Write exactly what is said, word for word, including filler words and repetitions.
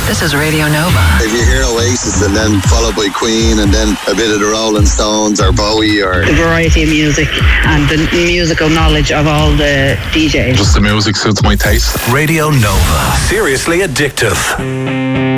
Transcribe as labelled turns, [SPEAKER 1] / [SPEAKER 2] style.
[SPEAKER 1] This is Radio Nova.
[SPEAKER 2] If you hear Oasis and then followed by Queen and then a bit of the Rolling Stones or Bowie or...
[SPEAKER 3] The variety of music and the musical knowledge of all the D Js.
[SPEAKER 4] Just the music suits my taste.
[SPEAKER 5] Radio Nova. Seriously addictive.